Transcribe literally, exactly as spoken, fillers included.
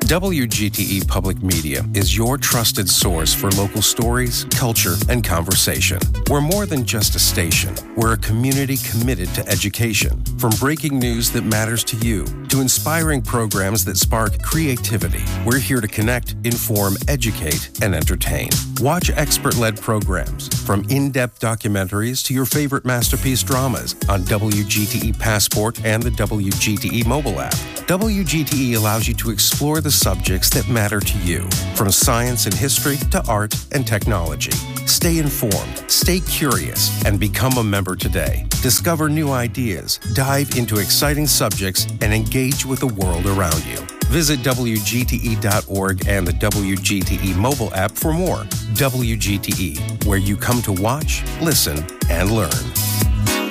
W G T E Public Media is your trusted source for local stories, culture, and conversation. We're more than just a station. We're a community committed to education. From breaking news that matters to you to inspiring programs that spark creativity, we're here to connect, inform, educate, and entertain. Watch expert-led programs, from in-depth documentaries to your favorite masterpiece dramas on W G T E Passport and the W G T E mobile app. W G T E allows you to explore the subjects that matter to you, from science and history to art and technology. Stay informed, stay curious, and become a member today. Discover new ideas, dive into exciting subjects, and engage with the world around you. Visit W G T E dot org and the W G T E mobile app for more. W G T E, where you come to watch, listen, and learn.